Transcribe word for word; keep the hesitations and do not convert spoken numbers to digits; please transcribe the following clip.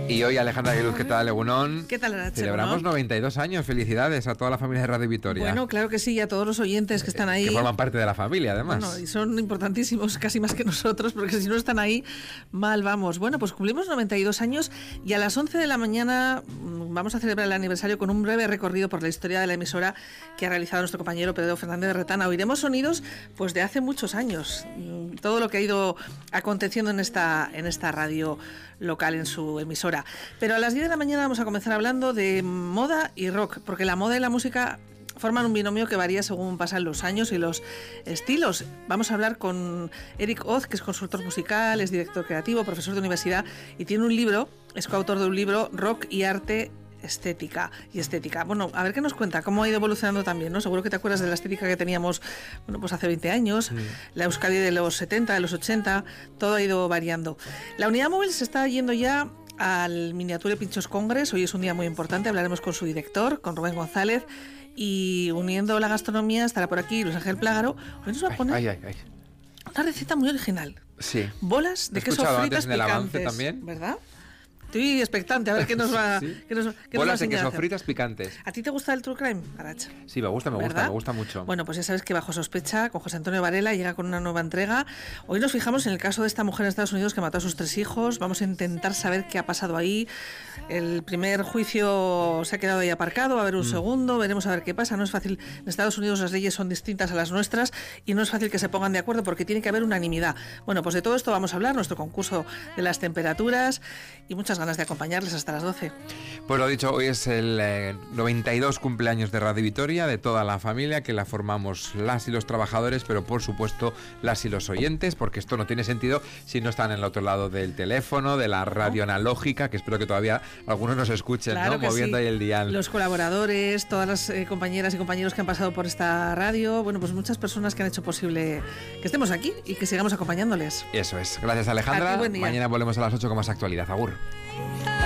Y hoy Alejandra Aguiluz, ¿qué tal, Egunon? ¿Qué tal, Arache? Celebramos noventa y dos años, felicidades a toda la familia de Radio Vitoria. Bueno, claro que sí, y a todos los oyentes que están ahí. Que forman parte de la familia, además. Bueno, y son importantísimos, casi más que nosotros, porque si no están ahí, mal vamos. Bueno, pues cumplimos noventa y dos años y a las once de la mañana vamos a celebrar el aniversario con un breve recorrido por la historia de la emisora que ha realizado nuestro compañero Pedro Fernández de Retana. Oiremos sonidos pues de hace muchos años, todo lo que ha ido aconteciendo en esta, en esta radio local, en su emisora. Pero a las diez de la mañana vamos a comenzar hablando de moda y rock, porque la moda y la música forman un binomio que varía según pasan los años y los estilos. Vamos a hablar con Eric Oz, que es consultor musical, es director creativo, profesor de universidad y tiene un libro, es coautor de un libro, Rock y Arte Estética y Estética. Bueno, a ver qué nos cuenta, cómo ha ido evolucionando también, ¿no? Seguro que te acuerdas de la estética que teníamos, bueno, pues hace veinte años, sí. La Euskadi de los setenta, de los ochenta, todo ha ido variando. La unidad móvil se está yendo ya al Miniature Pinchos Congress. Hoy es un día muy importante, hablaremos con su director, con Rubén González, y uniendo la gastronomía estará por aquí Luis Ángel Plágaro. Hoy nos va a poner ay, ay, ay, ay. una receta muy original. Sí. Bolas de queso fritas picantes, también, ¿verdad? Estoy expectante a ver qué nos va, sí. qué nos, qué Bolas nos va a de queso fritas picantes. ¿A ti te gusta el true crime, Aracha? Sí, me gusta, me ¿verdad? gusta, me gusta mucho. Bueno, pues ya sabes que Bajo Sospecha, con José Antonio Varela, llega con una nueva entrega. Hoy nos fijamos en el caso de esta mujer en Estados Unidos que mató a sus tres hijos. Vamos a intentar saber qué ha pasado ahí. El primer juicio se ha quedado ahí aparcado, va a haber un mm. segundo, veremos a ver qué pasa. No es fácil, en Estados Unidos las leyes son distintas a las nuestras y no es fácil que se pongan de acuerdo porque tiene que haber unanimidad. Bueno, pues de todo esto vamos a hablar, nuestro concurso de las temperaturas y muchas ganas de acompañarles hasta las doce. Pues lo dicho, hoy es el eh, noventa y dos cumpleaños de Radio Vitoria, de toda la familia, que la formamos las y los trabajadores, pero por supuesto las y los oyentes, porque esto no tiene sentido si no están en el otro lado del teléfono, de la radio ¿no? analógica, que espero que todavía algunos nos escuchen, claro, ¿no? Moviendo sí. ahí el dial. Los colaboradores, todas las eh, compañeras y compañeros que han pasado por esta radio, bueno, pues muchas personas que han hecho posible que estemos aquí y que sigamos acompañándoles. Eso es. Gracias, Alejandra. Mañana volvemos a las ocho con más actualidad. Agur.